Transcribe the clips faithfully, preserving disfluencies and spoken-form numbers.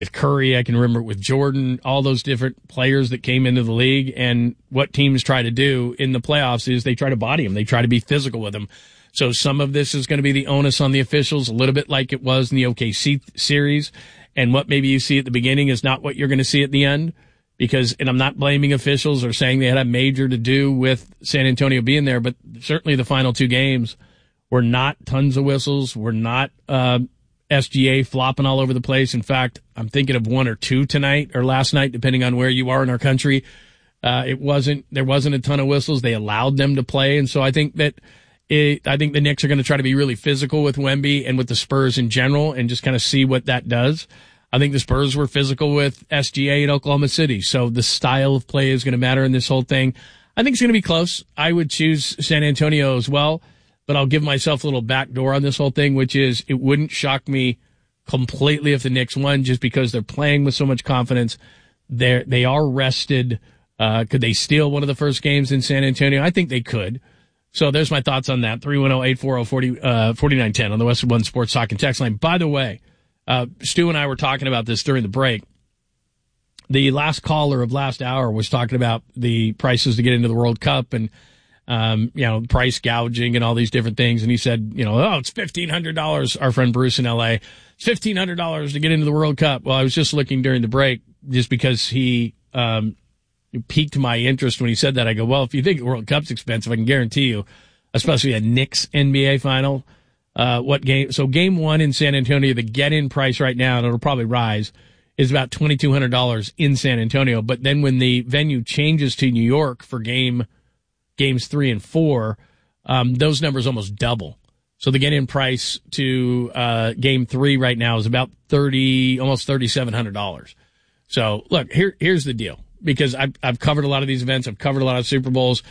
with Curry. I can remember it with Jordan, all those different players that came into the league. And what teams try to do in the playoffs is they try to body them. They try to be physical with them. So some of this is going to be the onus on the officials, a little bit like it was in the O K C series. And what maybe you see at the beginning is not what you're going to see at the end. Because, and I'm not blaming officials or saying they had a major to do with San Antonio being there, but certainly the final two games were not tons of whistles, were not uh, S G A flopping all over the place. In fact, I'm thinking of one or two tonight or last night, depending on where you are in our country. Uh, it wasn't, there wasn't a ton of whistles. They allowed them to play. And so I think that it, I think the Knicks are going to try to be really physical with Wemby and with the Spurs in general and just kind of see what that does. I think the Spurs were physical with S G A in Oklahoma City. So the style of play is going to matter in this whole thing. I think it's going to be close. I would choose San Antonio as well, but I'll give myself a little backdoor on this whole thing, which is it wouldn't shock me completely if the Knicks won just because they're playing with so much confidence. They're, they are rested. Uh, could they steal one of the first games in San Antonio? I think they could. So there's my thoughts on that. three one zero, eight four zero, four zero, four nine one zero on the Westwood One Sports Talk and Text line. By the way, Uh, Stu and I were talking about this during the break. The last caller of last hour was talking about the prices to get into the World Cup and, um, you know, price gouging and all these different things. And he said, you know, oh, it's fifteen hundred dollars. Our friend Bruce in L A, it's fifteen hundred dollars to get into the World Cup. Well, I was just looking during the break just because he, um, piqued my interest when he said that. I go, well, if you think the World Cup's expensive, I can guarantee you, especially a Knicks N B A final. Uh, what game? So game one in San Antonio, the get-in price right now, and it'll probably rise, is about twenty-two hundred dollars in San Antonio. But then when the venue changes to New York for game games three and four, um, those numbers almost double. So the get-in price to uh, game three right now is about thirty, almost thirty-seven hundred dollars. So look, here here's the deal. Because I've I've covered a lot of these events, I've covered a lot of Super Bowls.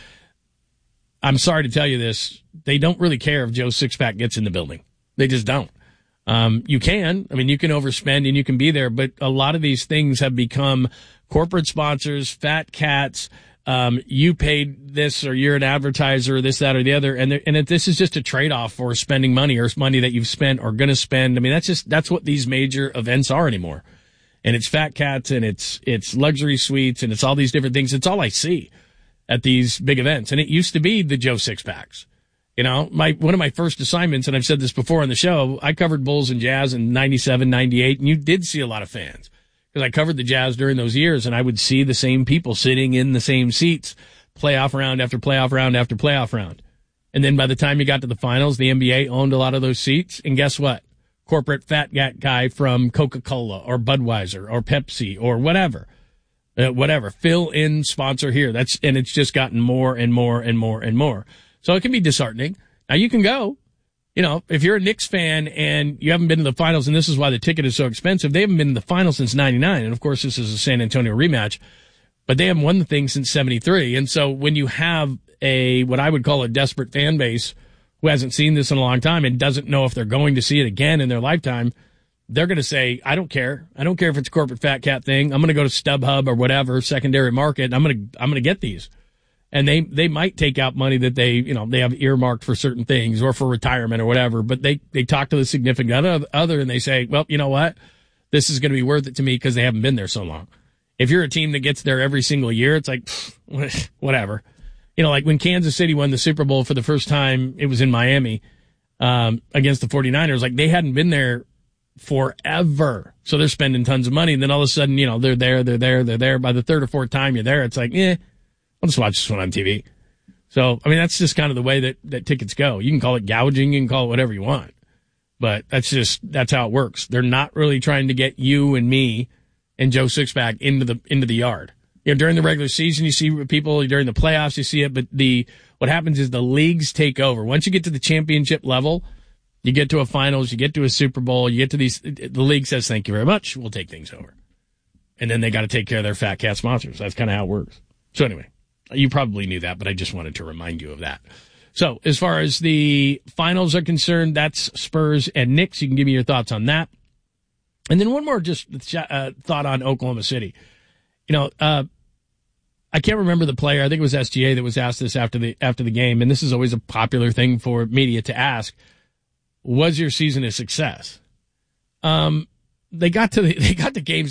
I'm sorry to tell you this. They don't really care if Joe Sixpack gets in the building. They just don't. Um, you can. I mean, you can overspend and you can be there, but a lot of these things have become corporate sponsors, fat cats. Um, you paid this or you're an advertiser, this, that, or the other. And, and if this is just a trade-off for spending money or money that you've spent or going to spend. I mean, that's just, that's what these major events are anymore. And it's fat cats and it's, it's luxury suites and it's all these different things. It's all I see at these big events. And it used to be the Joe Sixpacks. You know, my, one of my first assignments, and I've said this before on the show, I covered Bulls and Jazz in ninety-seven, ninety-eight, and you did see a lot of fans. Because I covered the Jazz during those years, and I would see the same people sitting in the same seats, playoff round after playoff round after playoff round. And then by the time you got to the finals, the N B A owned a lot of those seats, and guess what? Corporate fat guy from Coca-Cola or Budweiser or Pepsi or whatever. Uh, whatever, fill in sponsor here. That's, and it's just gotten more and more and more and more. So it can be disheartening. Now you can go, you know, if you're a Knicks fan and you haven't been to the finals, and this is why the ticket is so expensive, they haven't been in the finals since ninety-nine. And of course, this is a San Antonio rematch, but they haven't won the thing since seventy-three. And so when you have a, what I would call a desperate fan base who hasn't seen this in a long time and doesn't know if they're going to see it again in their lifetime, they're going to say, I don't care. I don't care if it's a corporate fat cat thing. I'm going to go to StubHub or whatever, secondary market. I'm going to, I'm going to get these. And they, they might take out money that they, you know, they have earmarked for certain things or for retirement or whatever, but they, they talk to the significant other and they say, well, you know what? This is going to be worth it to me because they haven't been there so long. If you're a team that gets there every single year, it's like, pff, whatever. You know, like when Kansas City won the Super Bowl for the first time, it was in Miami, um, against the forty-niners. Like they hadn't been there forever. So they're spending tons of money. And then all of a sudden, you know, they're there, they're there, they're there. By the third or fourth time you're there, it's like, eh, I'll just watch this one on T V. So, I mean, that's just kind of the way that, that tickets go. You can call it gouging, you can call it whatever you want. But that's just, that's how it works. They're not really trying to get you and me and Joe Sixpack into the, into the yard. You know, during the regular season, you see people, during the playoffs, you see it, but the, what happens is the leagues take over. Once you get to the championship level, you get to a finals, you get to a Super Bowl, you get to these, the league says, thank you very much, we'll take things over. And then they got to take care of their fat cat sponsors. That's kind of how it works. So anyway, you probably knew that, but I just wanted to remind you of that. So as far as the finals are concerned, that's Spurs and Knicks. You can give me your thoughts on that. And then one more just uh, thought on Oklahoma City. You know, uh, I can't remember the player. I think it was S G A that was asked this after the after the game, and this is always a popular thing for media to ask. Was your season a success? Um, they got to the, they got to game